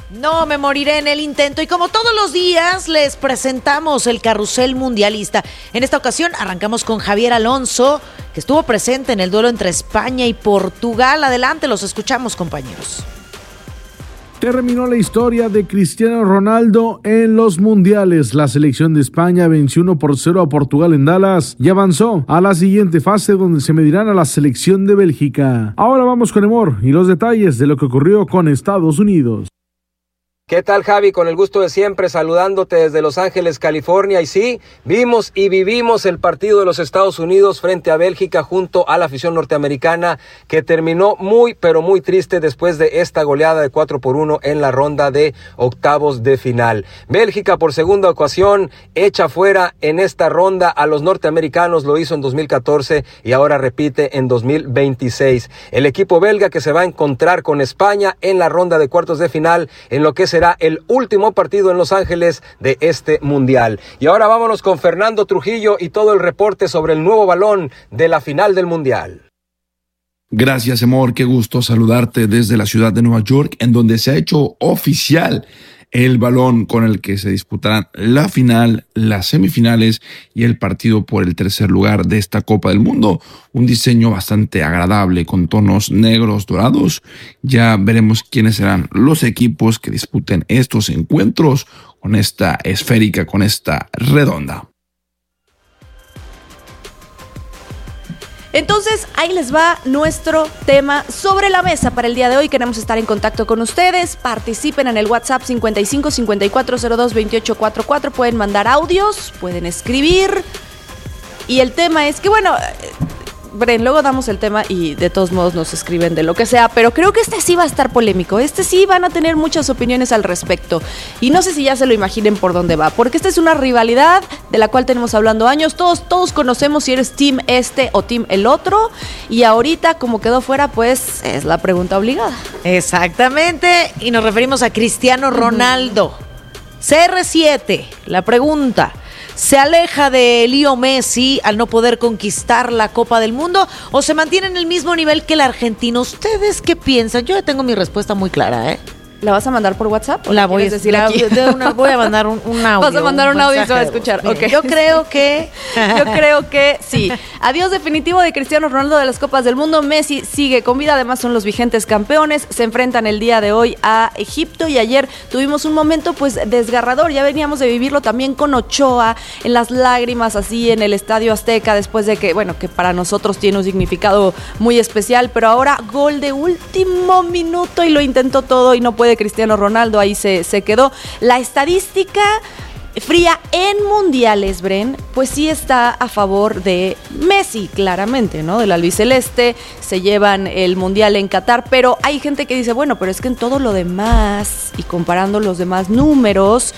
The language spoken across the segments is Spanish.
No me moriré en el intento. Y como todos los días, les presentamos el carrusel mundialista. En esta ocasión arrancamos con Javier Alonso, que estuvo presente en el duelo entre España y Portugal. Adelante, los escuchamos, compañeros. Terminó la historia de Cristiano Ronaldo en los mundiales. La selección de España venció 1-0 a Portugal en Dallas y avanzó a la siguiente fase, donde se medirán a la selección de Bélgica. Ahora vamos con Emor y los detalles de lo que ocurrió con Estados Unidos. ¿Qué tal, Javi? Con el gusto de siempre, saludándote desde Los Ángeles, California. Y sí, vimos y vivimos el partido de los Estados Unidos frente a Bélgica junto a la afición norteamericana, que terminó muy, pero muy triste después de esta goleada de 4-1 en la ronda de octavos de final. Bélgica, por segunda ocasión, echa fuera en esta ronda a los norteamericanos. Lo hizo en 2014 y ahora repite en 2026. El equipo belga, que se va a encontrar con España en la ronda de cuartos de final, en lo que será el último partido en Los Ángeles de este mundial. Y ahora vámonos con Fernando Trujillo y todo el reporte sobre el nuevo balón de la final del mundial. Gracias, Emor, qué gusto saludarte desde la ciudad de Nueva York, en donde se ha hecho oficial el balón con el que se disputarán la final, las semifinales y el partido por el tercer lugar de esta Copa del Mundo. Un diseño bastante agradable con tonos negros dorados. Ya veremos quiénes serán los equipos que disputen estos encuentros con esta esférica, con esta redonda. Entonces, ahí les va nuestro tema sobre la mesa para el día de hoy. Queremos estar en contacto con ustedes. Participen en el WhatsApp 55 5402 2844. Pueden mandar audios, pueden escribir. Y el tema es que, bueno, Bren, luego damos el tema y de todos modos nos escriben de lo que sea, pero creo que este sí va a estar polémico. Este sí van a tener muchas opiniones al respecto. Y no sé si ya se lo imaginen por dónde va, porque esta es una rivalidad de la cual tenemos hablando años. Todos conocemos si eres team este o team el otro. Y ahorita, como quedó fuera, pues es la pregunta obligada. Exactamente. Y nos referimos a Cristiano Ronaldo. CR7, la pregunta: ¿se aleja de Leo Messi al no poder conquistar la Copa del Mundo o se mantiene en el mismo nivel que el argentino? ¿Ustedes qué piensan? Yo tengo mi respuesta muy clara, ¿eh? ¿La vas a mandar por WhatsApp? La voy a decir aquí. Voy a mandar un audio. Vas a mandar un audio y se va a escuchar. Okay. Yo creo que sí. Adiós definitivo de Cristiano Ronaldo de las Copas del Mundo. Messi sigue con vida. Además, son los vigentes campeones. Se enfrentan el día de hoy a Egipto. Y ayer tuvimos un momento pues desgarrador. Ya veníamos de vivirlo también con Ochoa, en las lágrimas así en el Estadio Azteca, después de que, bueno, que para nosotros tiene un significado muy especial. Pero ahora gol de último minuto y lo intentó todo y no puede Cristiano Ronaldo, ahí se quedó. La estadística fría en mundiales, Bren, pues sí está a favor de Messi, claramente, ¿no? Del albiceleste, se llevan el mundial en Qatar, pero hay gente que dice, bueno, pero es que en todo lo demás, y comparando los demás números,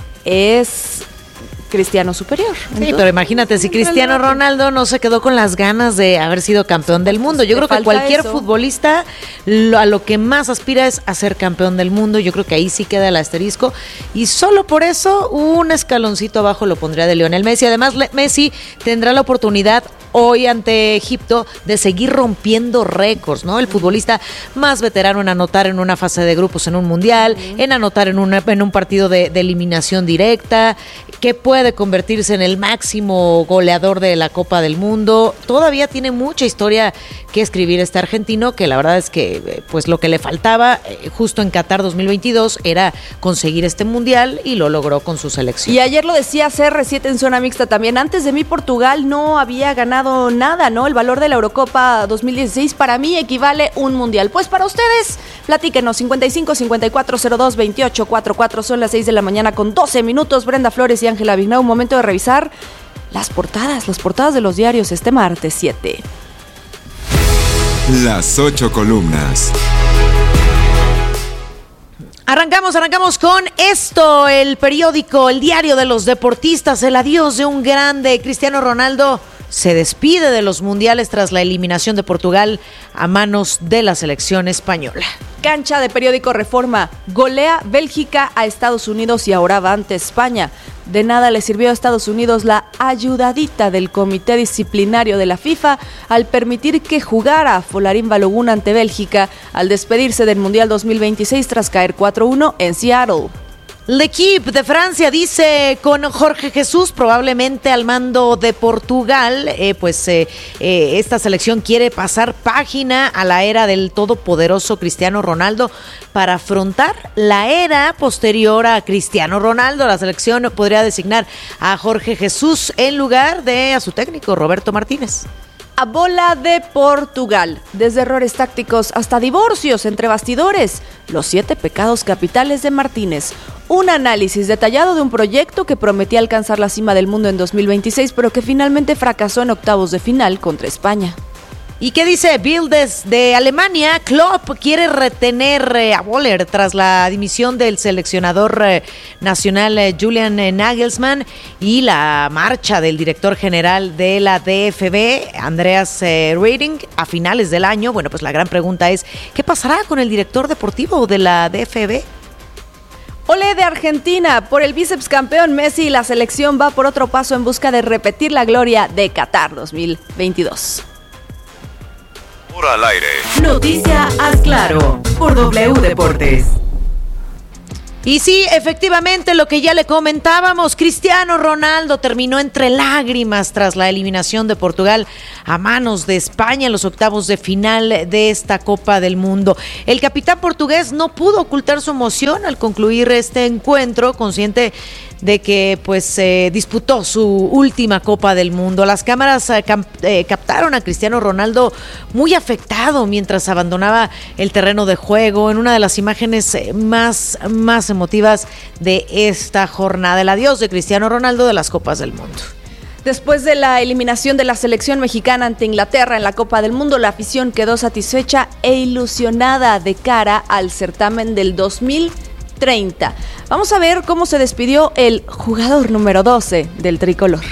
es Cristiano superior. Entonces, sí, pero imagínate, si Cristiano Ronaldo no se quedó con las ganas de haber sido campeón del mundo. Yo creo que cualquier futbolista a lo que más aspira es a ser campeón del mundo. Yo creo que ahí sí queda el asterisco. Y solo por eso un escaloncito abajo lo pondría de Lionel Messi. Además, Messi tendrá la oportunidad hoy ante Egipto de seguir rompiendo récords, ¿no? El futbolista más veterano en anotar en una fase de grupos en un mundial, en anotar en un partido de eliminación directa, que puede convertirse en el máximo goleador de la Copa del Mundo. Todavía tiene mucha historia que escribir este argentino, que la verdad es que pues lo que le faltaba justo en Qatar 2022 era conseguir este mundial y lo logró con su selección. Y ayer lo decía CR7 en zona mixta también, antes de mí Portugal no había ganado nada, ¿no? El valor de la Eurocopa 2016 para mí equivale un mundial. Pues para ustedes, platíquenos, 55 5402 2844, son las 6 de la mañana con 12 minutos. Brenda Flores y Ángela Vignau, un momento de revisar las portadas de los diarios este martes 7. Las 8 columnas. Arrancamos con esto, el periódico, el diario de los deportistas, el adiós de un grande. Cristiano Ronaldo se despide de los mundiales tras la eliminación de Portugal a manos de la selección española. Cancha de periódico Reforma. Golea Bélgica a Estados Unidos y ahora va ante España. De nada le sirvió a Estados Unidos la ayudadita del Comité Disciplinario de la FIFA al permitir que jugara Folarín Balogun ante Bélgica al despedirse del Mundial 2026 tras caer 4-1 en Seattle. L'Équipe de Francia dice con Jorge Jesús probablemente al mando de Portugal, esta selección quiere pasar página a la era del todopoderoso Cristiano Ronaldo para afrontar la era posterior a Cristiano Ronaldo. La selección podría designar a Jorge Jesús en lugar de a su técnico Roberto Martínez. A bola de Portugal, desde errores tácticos hasta divorcios entre bastidores, los 7 pecados capitales de Martínez. Un análisis detallado de un proyecto que prometía alcanzar la cima del mundo en 2026, pero que finalmente fracasó en octavos de final contra España. ¿Y qué dice Bild de Alemania? Klopp quiere retener a Boller tras la dimisión del seleccionador nacional Julian Nagelsmann y la marcha del director general de la DFB, Andreas Reiding, a finales del año. Bueno, pues la gran pregunta es, ¿qué pasará con el director deportivo de la DFB? Olé de Argentina, por el bíceps campeón Messi, la selección va por otro paso en busca de repetir la gloria de Qatar 2022. Al aire. Noticia Haz Claro por W Deportes. Y sí, efectivamente, lo que ya le comentábamos, Cristiano Ronaldo terminó entre lágrimas tras la eliminación de Portugal a manos de España en los octavos de final de esta Copa del Mundo. El capitán portugués no pudo ocultar su emoción al concluir este encuentro, consciente de que disputó su última Copa del Mundo. Las cámaras captaron a Cristiano Ronaldo muy afectado mientras abandonaba el terreno de juego en una de las imágenes más emotivas de esta jornada. El adiós de Cristiano Ronaldo de las Copas del Mundo. Después de la eliminación de la selección mexicana ante Inglaterra en la Copa del Mundo, la afición quedó satisfecha e ilusionada de cara al certamen del 2030. Vamos a ver cómo se despidió el jugador número 12 del tricolor.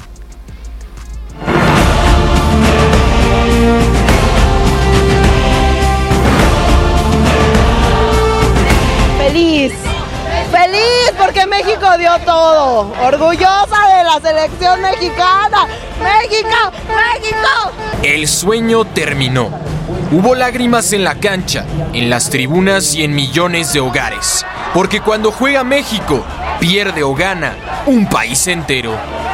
Feliz porque México dio todo. Orgullosa de la selección mexicana. ¡México! ¡México! El sueño terminó. Hubo lágrimas en la cancha, en las tribunas y en millones de hogares. Porque cuando juega México, pierde o gana un país entero.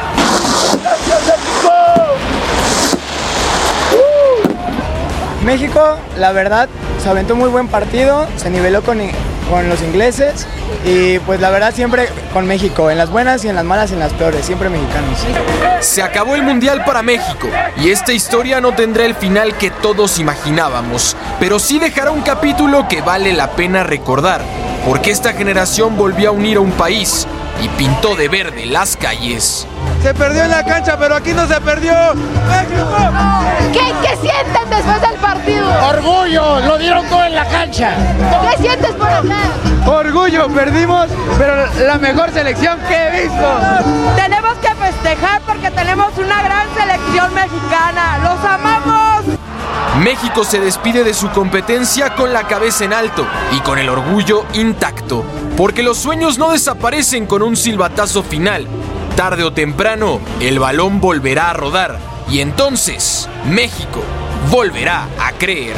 México, la verdad, se aventó muy buen partido, se niveló con los ingleses y pues la verdad siempre con México, en las buenas y en las malas y en las peores, siempre mexicanos. Se acabó el Mundial para México y esta historia no tendrá el final que todos imaginábamos, pero sí dejará un capítulo que vale la pena recordar, porque esta generación volvió a unir a un país y pintó de verde las calles. Se perdió en la cancha, pero aquí no se perdió. ¡México! ¿Qué sienten después del partido? Orgullo, lo dieron todo en la cancha. ¿Qué sientes por acá? Orgullo, perdimos, pero la mejor selección que he visto. Tenemos que festejar porque tenemos una gran selección mexicana. ¡Los amamos! México se despide de su competencia con la cabeza en alto y con el orgullo intacto, porque los sueños no desaparecen con un silbatazo final. Tarde o temprano, el balón volverá a rodar y entonces México volverá a creer.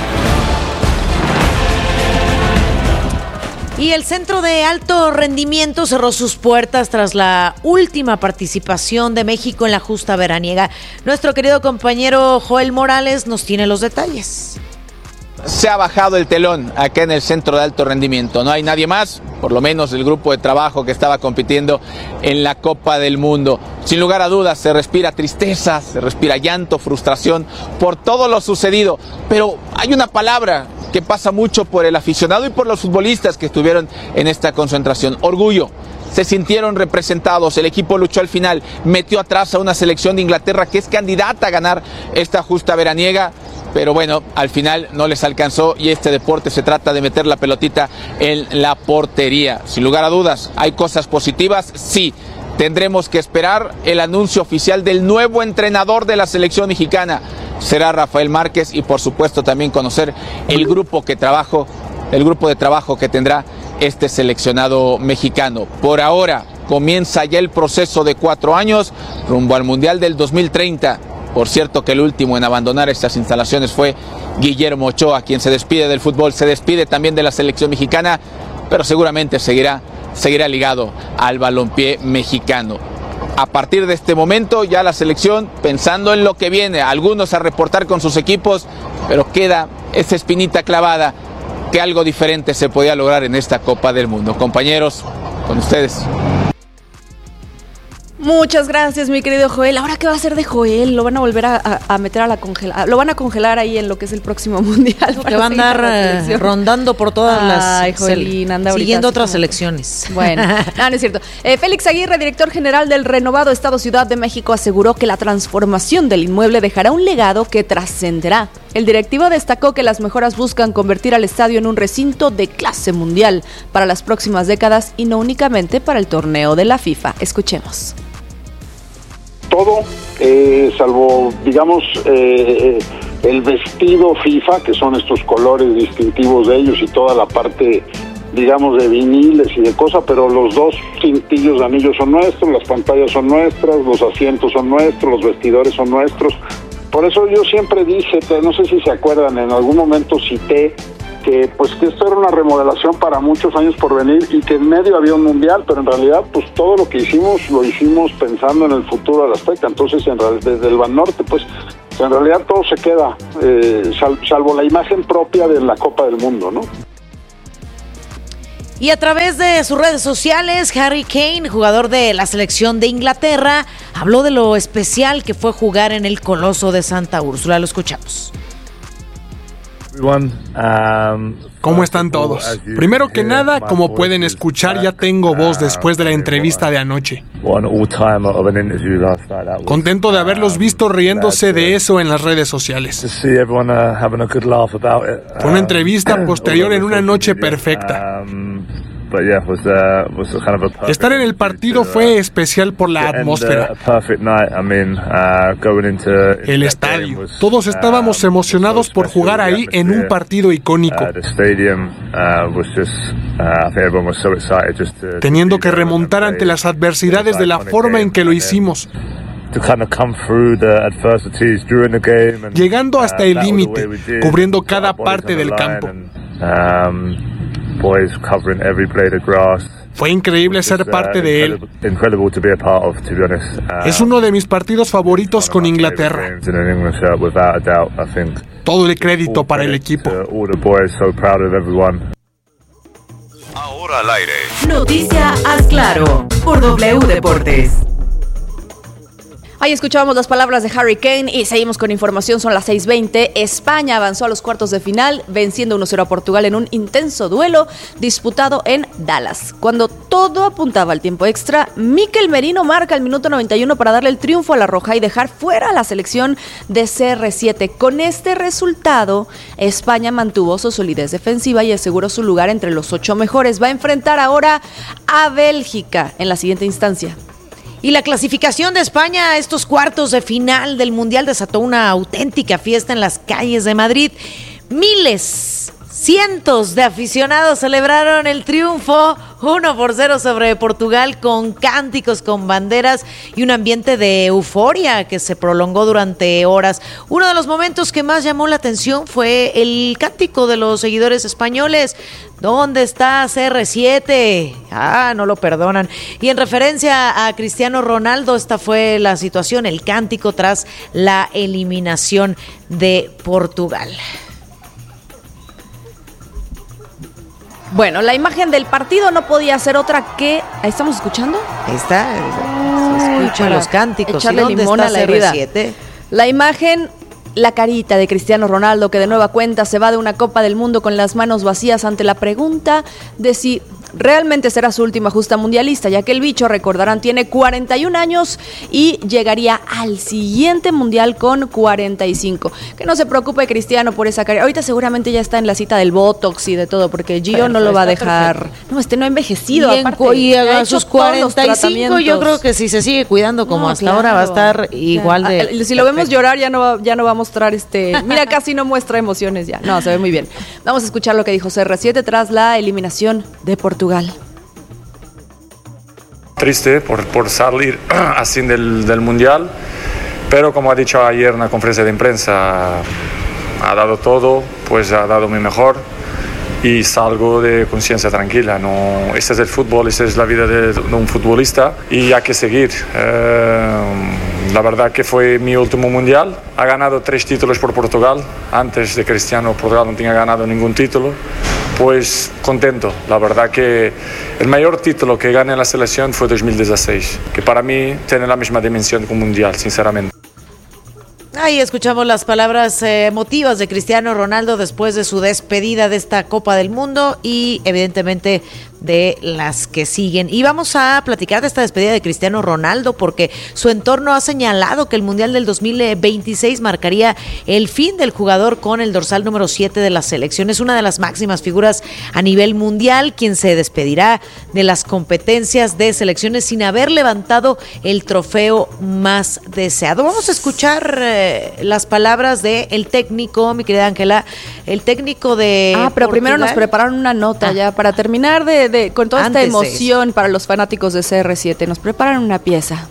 Y el Centro de Alto Rendimiento cerró sus puertas tras la última participación de México en la justa veraniega. Nuestro querido compañero Joel Morales nos tiene los detalles. Se ha bajado el telón acá en el Centro de Alto Rendimiento. No hay nadie más, por lo menos el grupo de trabajo que estaba compitiendo en la Copa del Mundo. Sin lugar a dudas, se respira tristeza, se respira llanto, frustración por todo lo sucedido. Pero hay una palabra que pasa mucho por el aficionado y por los futbolistas que estuvieron en esta concentración: orgullo. Se sintieron representados, el equipo luchó al final, metió atrás a una selección de Inglaterra que es candidata a ganar esta justa veraniega. Pero bueno, al final no les alcanzó y este deporte se trata de meter la pelotita en la portería. Sin lugar a dudas, ¿hay cosas positivas? Sí, tendremos que esperar el anuncio oficial del nuevo entrenador de la selección mexicana. Será Rafael Márquez y por supuesto también conocer el grupo de trabajo que tendrá este seleccionado mexicano. Por ahora comienza ya el proceso de 4 años rumbo al Mundial del 2030. Por cierto que el último en abandonar estas instalaciones fue Guillermo Ochoa, quien se despide del fútbol, se despide también de la selección mexicana, pero seguramente seguirá ligado al balompié mexicano. A partir de este momento ya la selección pensando en lo que viene, algunos a reportar con sus equipos, pero queda esa espinita clavada que algo diferente se podía lograr en esta Copa del Mundo. Compañeros, con ustedes. Muchas gracias, mi querido Joel. ¿Ahora qué va a hacer de Joel? Lo van a volver a meter a la congeladora. Lo van a congelar ahí en lo que es el próximo mundial. Que va a andar rondando por todas Joelín, anda siguiendo otras selecciones. Bueno, no es cierto. Félix Aguirre, director general del renovado Estado Ciudad de México, aseguró que la transformación del inmueble dejará un legado que trascenderá. El directivo destacó que las mejoras buscan convertir al estadio en un recinto de clase mundial para las próximas décadas y no únicamente para el torneo de la FIFA. Escuchemos. Todo, salvo, digamos, el vestido FIFA, que son estos colores distintivos de ellos y toda la parte, digamos, de viniles y de cosas, pero los 2 cintillos de anillos son nuestros, las pantallas son nuestras, los asientos son nuestros, los vestidores son nuestros. Por eso yo siempre dije, no sé si se acuerdan, en algún momento cité que esto era una remodelación para muchos años por venir y que en medio había un mundial, pero en realidad pues todo lo que hicimos lo hicimos pensando en el futuro de la Azteca. Entonces desde el Banorte pues en realidad todo se queda, salvo la imagen propia de la Copa del Mundo, ¿no? Y a través de sus redes sociales, Harry Kane, jugador de la selección de Inglaterra, habló de lo especial que fue jugar en el Coloso de Santa Úrsula. Lo escuchamos. ¿Cómo están todos? Primero que nada, como pueden escuchar, ya tengo voz después de la entrevista de anoche. Contento de haberlos visto riéndose de eso en las redes sociales. Fue una entrevista posterior en una noche perfecta. Estar en el partido fue especial por la atmósfera. El estadio. Todos estábamos emocionados por jugar ahí en un partido icónico. Teniendo que remontar ante las adversidades de la forma en que lo hicimos. Llegando hasta el límite, cubriendo cada parte del campo. Fue increíble ser parte de él. Es uno de mis partidos favoritos con Inglaterra. Todo el crédito para el equipo. Ahora al aire. Noticia Haz Claro por W Deportes. Ahí escuchábamos las palabras de Harry Kane y seguimos con información, son las 6:20. España avanzó a los cuartos de final, venciendo 1-0 a Portugal en un intenso duelo disputado en Dallas. Cuando todo apuntaba al tiempo extra, Mikel Merino marca el minuto 91 para darle el triunfo a la Roja y dejar fuera a la selección de CR7. Con este resultado, España mantuvo su solidez defensiva y aseguró su lugar entre los 8 mejores. Va a enfrentar ahora a Bélgica en la siguiente instancia. Y la clasificación de España a estos cuartos de final del Mundial desató una auténtica fiesta en las calles de Madrid. Miles, cientos de aficionados celebraron el triunfo 1-0 sobre Portugal con cánticos, con banderas y un ambiente de euforia que se prolongó durante horas. Uno de los momentos que más llamó la atención fue el cántico de los seguidores españoles. ¿Dónde está CR7? No lo perdonan. Y en referencia a Cristiano Ronaldo, esta fue la situación, el cántico tras la eliminación de Portugal. Bueno, la imagen del partido no podía ser otra que... ¿Ahí estamos escuchando? Ahí está, se escuchan los cánticos. Echarle limón a la herida. La imagen la carita de Cristiano Ronaldo, que de nueva cuenta se va de una Copa del Mundo con las manos vacías ante la pregunta de si realmente será su última justa mundialista, ya que el bicho, recordarán, tiene 41 años y llegaría al siguiente mundial con 45. Que no se preocupe Cristiano por esa carrera. Ahorita seguramente ya está en la cita del Botox y de todo, porque Gio no lo va a dejar. Perfecto. No, no ha envejecido. Y a sus 45, yo creo que si se sigue cuidando como hasta ahora, va a estar igual de... Si lo vemos llorar, ya no va a mostrar Mira, casi no muestra emociones ya. No, se ve muy bien. Vamos a escuchar lo que dijo CR7 tras la eliminación de Portugal. Triste por salir así del Mundial, pero como ha dicho ayer en la conferencia de prensa, ha dado todo, pues ha dado mi mejor y salgo de conciencia tranquila. No, este es el fútbol, esta es la vida de un futbolista y hay que seguir. La verdad que fue mi último Mundial. Ha ganado 3 títulos por Portugal. Antes de Cristiano, Portugal no tenía ganado ningún título. Pues contento, la verdad que el mayor título que gané en la selección fue 2016, que para mí tiene la misma dimensión que un mundial, sinceramente. Ahí escuchamos las palabras emotivas de Cristiano Ronaldo después de su despedida de esta Copa del Mundo y evidentemente de las que siguen. Y vamos a platicar de esta despedida de Cristiano Ronaldo porque su entorno ha señalado que el Mundial del 2026 marcaría el fin del jugador con el dorsal número 7 de la selección. Es una de las máximas figuras a nivel mundial, quien se despedirá de las competencias de selecciones sin haber levantado el trofeo más deseado. Vamos a escuchar las palabras del técnico, mi querida Ángela, el técnico de pero Portugal. Primero nos prepararon una nota ya para terminar con toda esta emoción para los fanáticos de CR7. Nos preparan una pieza.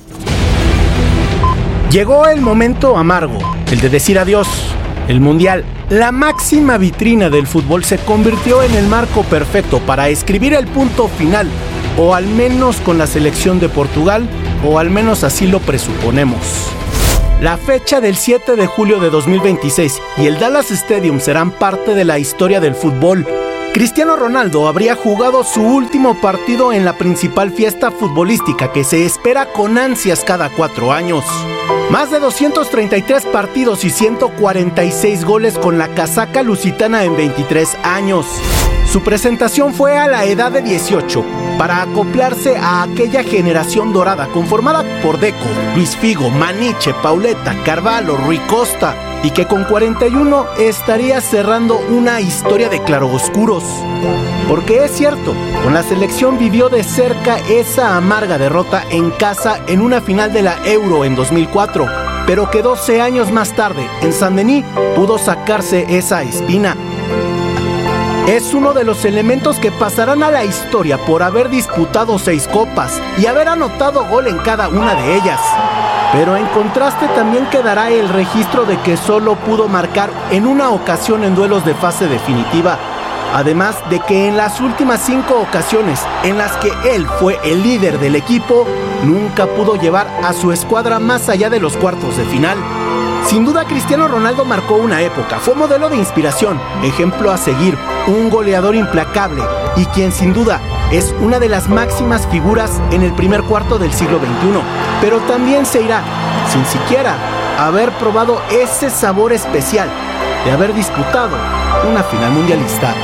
Llegó el momento amargo, el de decir adiós. El Mundial, la máxima vitrina del fútbol, se convirtió en el marco perfecto para escribir el punto final, o al menos con la selección de Portugal, o al menos así lo presuponemos. La fecha del 7 de julio de 2026 y el Dallas Stadium serán parte de la historia del fútbol. Cristiano Ronaldo habría jugado su último partido en la principal fiesta futbolística que se espera con ansias cada 4 años. Más de 233 partidos y 146 goles con la casaca lusitana en 23 años. Su presentación fue a la edad de 18, para acoplarse a aquella generación dorada conformada por Deco, Luis Figo, Maniche, Pauleta, Carvalho, Rui Costa, y que con 41 estaría cerrando una historia de claroscuros. Porque es cierto, con la selección vivió de cerca esa amarga derrota en casa en una final de la Euro en 2004, pero que 12 años más tarde, en Saint-Denis, pudo sacarse esa espina. Es uno de los elementos que pasarán a la historia por haber disputado 6 copas y haber anotado gol en cada una de ellas. Pero en contraste también quedará el registro de que solo pudo marcar en una ocasión en duelos de fase definitiva. Además de que en las últimas 5 ocasiones en las que él fue el líder del equipo, nunca pudo llevar a su escuadra más allá de los cuartos de final. Sin duda, Cristiano Ronaldo marcó una época, fue modelo de inspiración, ejemplo a seguir, un goleador implacable y quien sin duda es una de las máximas figuras en el primer cuarto del siglo XXI. Pero también se irá, sin siquiera haber probado ese sabor especial de haber disputado una final mundialista.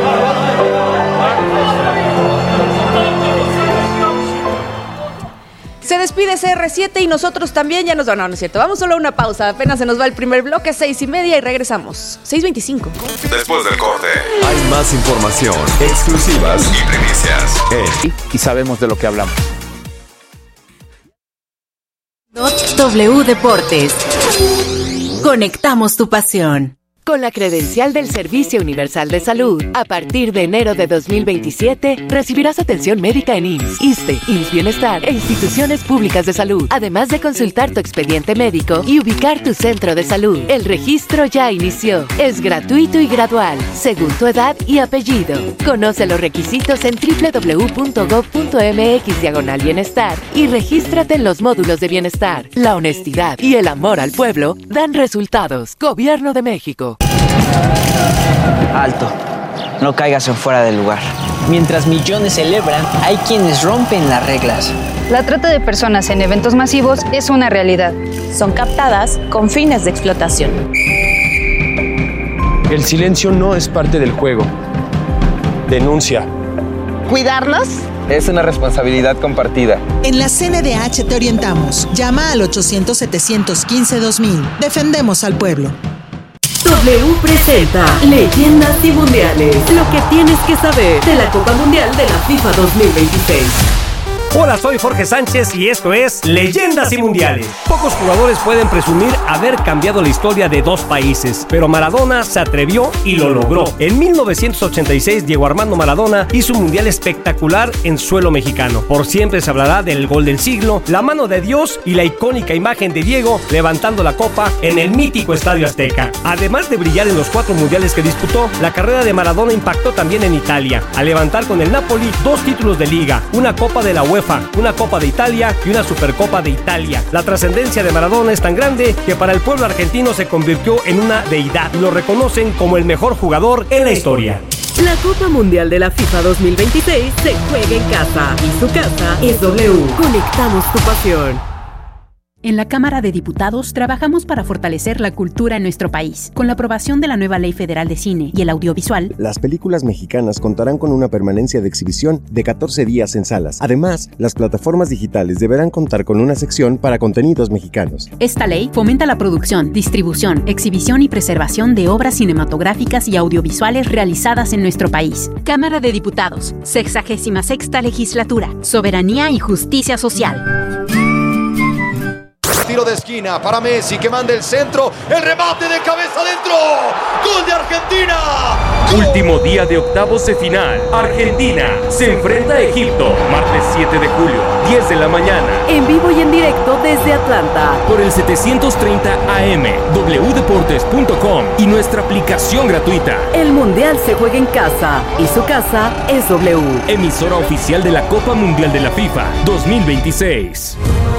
Se despide CR7 y nosotros también ya nos van. No, no es cierto. Vamos solo a una pausa. Apenas se nos va el primer bloque, 6:30 y regresamos. 6:25. Después del corte, hay más información, exclusivas y primicias. Y sabemos de lo que hablamos. W Deportes. Conectamos tu pasión. Con la credencial del Servicio Universal de Salud, a partir de enero de 2027, recibirás atención médica en IMSS, ISSSTE, IMSS Bienestar e instituciones públicas de salud, además de consultar tu expediente médico y ubicar tu centro de salud. El registro ya inició. Es gratuito y gradual, según tu edad y apellido. Conoce los requisitos en www.gov.mx/bienestar y regístrate en los módulos de bienestar. La honestidad y el amor al pueblo dan resultados. Gobierno de México. Alto, no caigas en fuera del lugar. Mientras millones celebran, hay quienes rompen las reglas. La trata de personas en eventos masivos es una realidad. son captadas con fines de explotación. El silencio no es parte del juego. Denuncia. ¿Cuidarnos? Es una responsabilidad compartida. En la CNDH te orientamos. Llama al 800-715-2000. Defendemos al pueblo. W presenta Leyendas y Mundiales. Lo que tienes que saber de la Copa Mundial de la FIFA 2026. Hola, soy Jorge Sánchez y esto es Leyendas y Mundiales. Pocos jugadores pueden presumir haber cambiado la historia de dos países, pero Maradona se atrevió y lo logró. En 1986, Diego Armando Maradona hizo un mundial espectacular en suelo mexicano. Por siempre se hablará del gol del siglo, la mano de Dios y la icónica imagen de Diego levantando la copa en el mítico Estadio Azteca. Además de brillar en los 4 mundiales que disputó, la carrera de Maradona impactó también en Italia, al levantar con el Napoli 2 títulos de liga, una Copa de la UEFA, una Copa de Italia y una Supercopa de Italia. La trascendencia de Maradona es tan grande que para el pueblo argentino se convirtió en una deidad y lo reconocen como el mejor jugador en la historia. La Copa Mundial de la FIFA 2026 se juega en casa y su casa es W. Conectamos tu pasión. En la Cámara de Diputados trabajamos para fortalecer la cultura en nuestro país. Con la aprobación de la nueva Ley Federal de Cine y el Audiovisual, las películas mexicanas contarán con una permanencia de exhibición de 14 días en salas. Además, las plataformas digitales deberán contar con una sección para contenidos mexicanos. Esta ley fomenta la producción, distribución, exhibición y preservación de obras cinematográficas y audiovisuales realizadas en nuestro país. Cámara de Diputados, 66ª Legislatura, Soberanía y Justicia Social. Tiro de esquina para Messi que manda el centro, el remate de cabeza adentro, ¡gol de Argentina! Último día de octavos de final. Argentina se enfrenta a Egipto, martes 7 de julio, 10 de la mañana. En vivo y en directo desde Atlanta. Por el 730 AM, wdeportes.com y nuestra aplicación gratuita. El Mundial se juega en casa y su casa es W. Emisora oficial de la Copa Mundial de la FIFA 2026.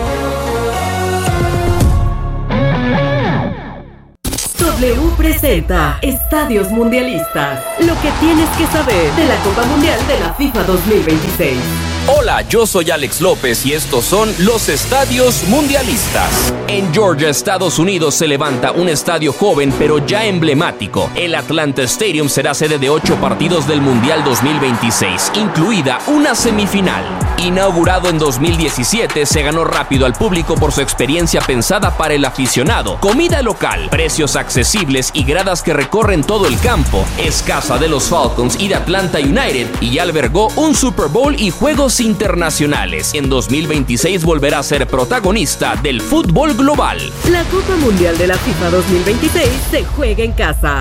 W presenta Estadios Mundialistas. Lo que tienes que saber de la Copa Mundial de la FIFA 2026. Hola, yo soy Alex López y estos son los Estadios Mundialistas. En Georgia, Estados Unidos, se levanta un estadio joven pero ya emblemático. El Atlanta Stadium será sede de 8 partidos del Mundial 2026, incluida una semifinal. Inaugurado en 2017, se ganó rápido al público por su experiencia pensada para el aficionado. Comida local, precios accesibles y gradas que recorren todo el campo. Es casa de los Falcons y de Atlanta United y albergó un Super Bowl y juegos internacionales. En 2026 volverá a ser protagonista del fútbol global. La Copa Mundial de la FIFA 2026 se juega en casa